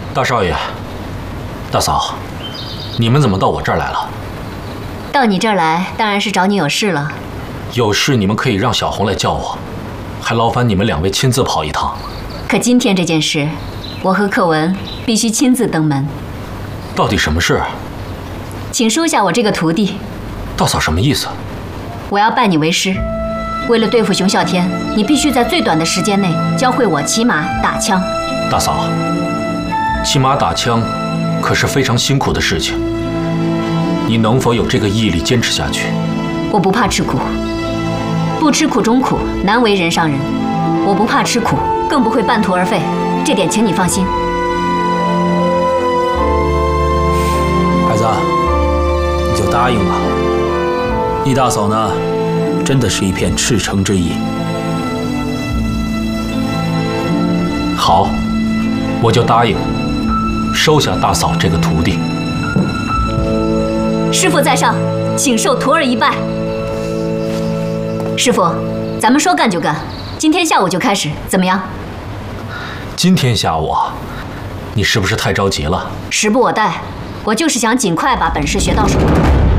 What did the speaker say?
大少爷，大嫂，你们怎么到我这儿来了？ 到你这儿来，当然是找你有事了。 有事你们可以让小红来叫我，还劳烦你们两位亲自跑一趟。 可今天这件事，我和克文必须亲自登门。 到底什么事？ 请收下我这个徒弟。 大嫂什么意思？ 我要拜你为师。为了对付熊啸天，你必须在最短的时间内教会我骑马打枪。 大嫂，骑马打枪可是非常辛苦的事情，你能否有这个毅力坚持下去？ 我不怕吃苦，不吃苦中苦，难为人上人。我不怕吃苦，更不会半途而废，这点请你放心。 孩子，你就答应吧。易大嫂呢，真的是一片赤诚之意。 好，我就答应收下大嫂这个徒弟。 师父在上，请受徒儿一拜。师父，咱们说干就干，今天下午就开始，怎么样？ 今天下午啊，你是不是太着急了？ 时不我待，我就是想尽快把本事学到手。